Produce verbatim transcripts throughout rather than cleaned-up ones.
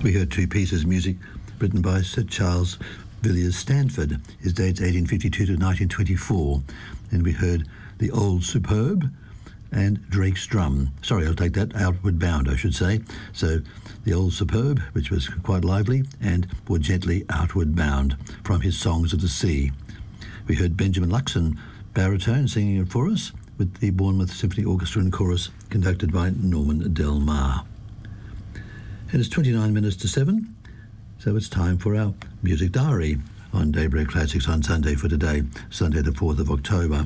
We heard two pieces of music written by Sir Charles Villiers Stanford. His dates eighteen fifty-two to nineteen twenty-four. And we heard The Old Superb and Drake's Drum. Sorry, I'll take that. Outward Bound, I should say. So The Old Superb, which was quite lively, and More Gently Outward Bound from his Songs of the Sea. We heard Benjamin Luxon, baritone, singing it for us with the Bournemouth Symphony Orchestra and Chorus conducted by Norman Del Mar. And it's twenty-nine minutes to seven, so it's time for our Music Diary on Daybreak Classics on Sunday for today, Sunday the fourth of October.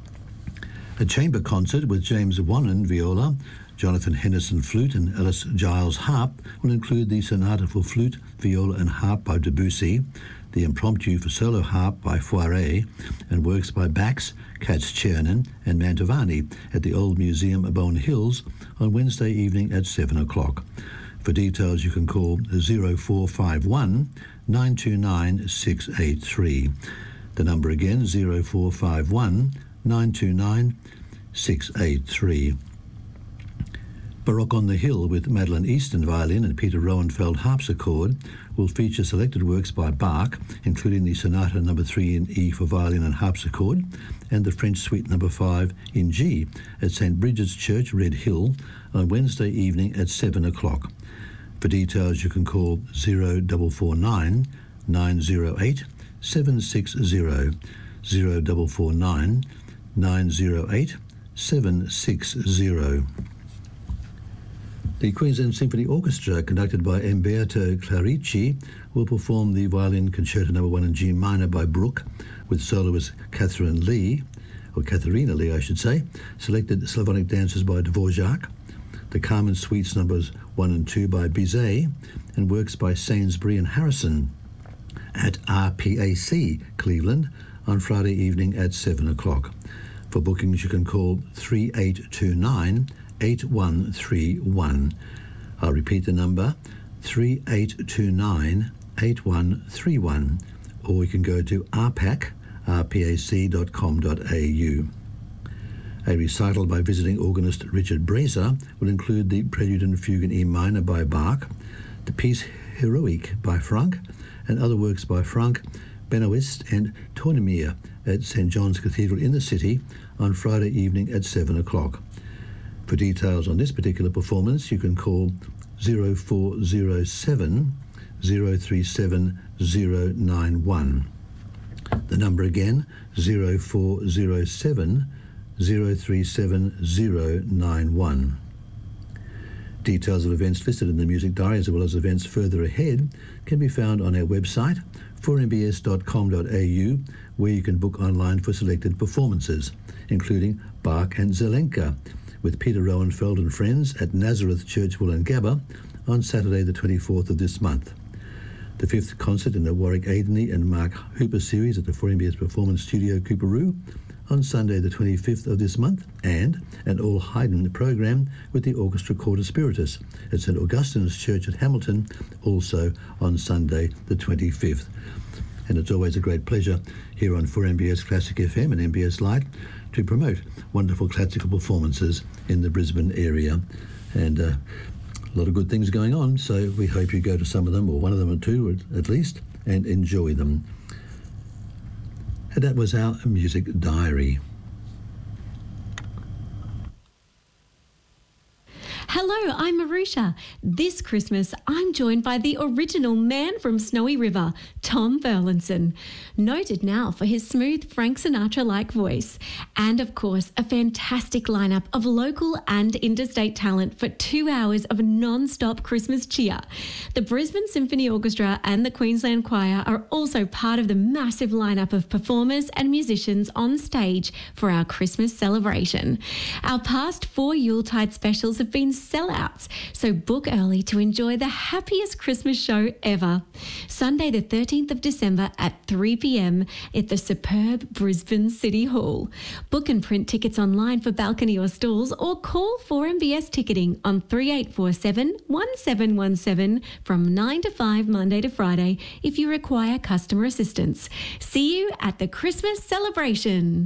A chamber concert with James Wannon viola, Jonathan Hennison flute and Ellis Giles harp will include the Sonata for Flute, Viola and Harp by Debussy, the Impromptu for Solo Harp by Foire, and works by Bax, Katz-Chernin and Mantovani at the Old Museum of Bowen Hills on Wednesday evening at seven o'clock. For details, you can call zero four five one, nine two nine, six eight three. The number again, zero four five one, nine two nine, six eight three. Baroque on the Hill with Madeline Easton violin and Peter Roenfeld harpsichord will feature selected works by Bach, including the Sonata number three in E for violin and harpsichord, and the French Suite number five in G at Saint Bridget's Church, Red Hill, on Wednesday evening at seven o'clock. For details, you can call zero four four nine, nine zero eight, seven six zero, zero four four nine, nine zero eight, seven six zero. The Queensland Symphony Orchestra, conducted by Umberto Clarici, will perform the Violin Concerto number one in G minor by Bruch, with soloist Catherine Lee, or Katharina Lee, I should say, selected Slavonic dances by Dvorak, the Carmen Suites numbers one and two by Bizet, and works by Sainsbury and Harrison at R P A C, Cleveland, on Friday evening at seven o'clock. For bookings, you can call three eight two nine, eight one three one. I'll repeat the number, three eight two nine, eight one three one, or you can go to r pac, r p a c dot com dot a u. A recital by visiting organist Richard Brazer will include the Prelude and Fugue in E minor by Bach, the piece Heroic by Franck, and other works by Franck, Benoist and Tournemire at Saint John's Cathedral in the city on Friday evening at seven o'clock. For details on this particular performance, you can call zero four zero seven, zero three seven, zero nine one. The number again, zero four zero seven, zero three seven, zero nine one. Details of events listed in the Music Diary, as well as events further ahead, can be found on our website, four m b s dot com dot a u, where you can book online for selected performances, including Bach and Zelenka, with Peter Roenfeld and friends at Nazareth Church, Wollongabba, on Saturday the twenty-fourth of this month. The fifth concert in the Warwick Aidney and Mark Hooper series at the four M B S Performance Studio, Cooperoo, on Sunday the twenty-fifth of this month, and an all Haydn program with the Orchestra Quarter Spiritus at Saint Augustine's Church at Hamilton, also on Sunday the twenty-fifth. And it's always a great pleasure here on four M B S Classic F M and M B S Lite to promote wonderful classical performances in the Brisbane area. And uh, a lot of good things going on, so we hope you go to some of them, or one of them or two at least, and enjoy them. And that was our Music Diary. Hello, I'm Marusha. This Christmas, I'm joined by the original man from Snowy River, Tom Burlinson, noted now for his smooth Frank Sinatra-like voice, and of course, a fantastic lineup of local and interstate talent for two hours of non-stop Christmas cheer. The Brisbane Symphony Orchestra and the Queensland Choir are also part of the massive lineup of performers and musicians on stage for our Christmas celebration. Our past four Yuletide specials have been sellouts, so book early to enjoy the happiest Christmas show ever. Sunday the thirteenth of December at three p m at the superb Brisbane City Hall. Book and print tickets online for balcony or stalls, or call four M B S Ticketing on three eight four seven, one seven one seven from nine to five Monday to Friday if you require customer assistance. See you at the Christmas celebration.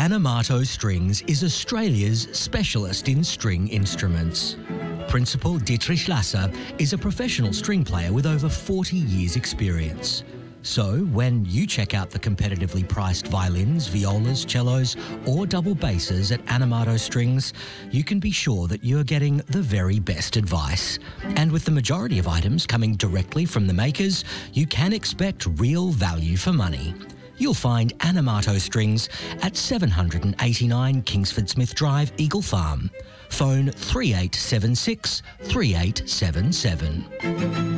Anamato Strings is Australia's specialist in string instruments. Principal Dietrich Lasser is a professional string player with over forty years' experience. So, when you check out the competitively priced violins, violas, cellos or double basses at Anamato Strings, you can be sure that you're getting the very best advice. And with the majority of items coming directly from the makers, you can expect real value for money. You'll find Anamato Strings at seven eighty-nine Kingsford Smith Drive, Eagle Farm. Phone three eight seven six, three eight seven seven.